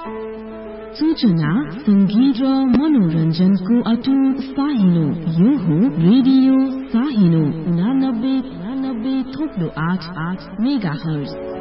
सूचना, संगीत र मनोरञ्जनको अटुट साहिलो यो हो रेडियो साहिलो 89.8 मेगाहर्ज।